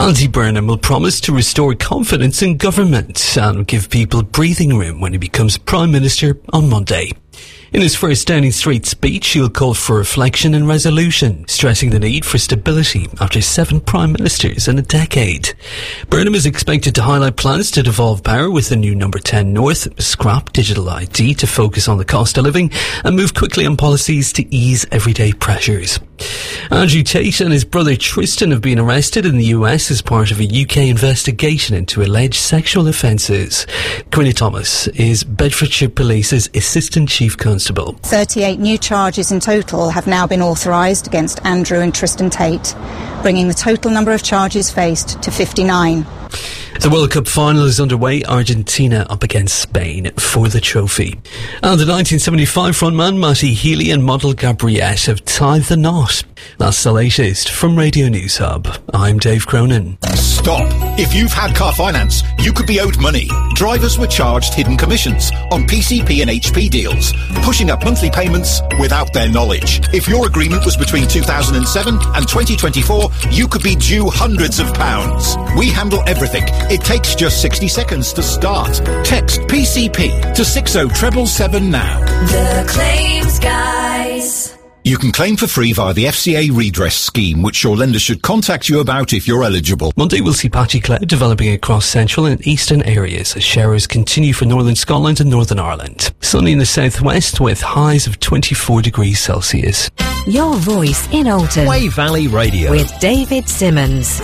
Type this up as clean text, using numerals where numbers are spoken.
Andy Burnham will promise to restore confidence in government and give people breathing room when he becomes Prime Minister on Monday. In his first Downing Street speech, he'll call for reflection and resolution, stressing the need for stability after 7 Prime Ministers in a decade. Burnham is expected to highlight plans to devolve power with the new Number 10 North, scrap digital ID to focus on the cost of living, and move quickly on policies to ease everyday pressures. Andrew Tate and his brother Tristan have been arrested in the US as part of a UK investigation into alleged sexual offences. Quinny Thomas is Bedfordshire Police's Assistant Chief Constable. 38 new charges in total have now been authorised against Andrew and Tristan Tate, bringing the total number of charges faced to 59. The World Cup final is underway. Argentina up against Spain for the trophy. And the 1975 frontman Matty Healy and model Gabriette have tied the knot. That's the latest from Radio News Hub. I'm Dave Cronin. Stop. If you've had car finance, you could be owed money. Drivers were charged hidden commissions on PCP and HP deals, pushing up monthly payments without their knowledge. If your agreement was between 2007 and 2024, you could be due hundreds of pounds. We handle everything. It takes just 60 seconds to start. Text PCP to 60777 now. The Claims Guys. You can claim for free via the FCA redress scheme, which your lender should contact you about if you're eligible. Monday will see patchy cloud developing across central and eastern areas as showers continue for northern Scotland and Northern Ireland. Sunny in the southwest with highs of 24 degrees Celsius. Your voice in Alton. Way Valley Radio. With David Simmons.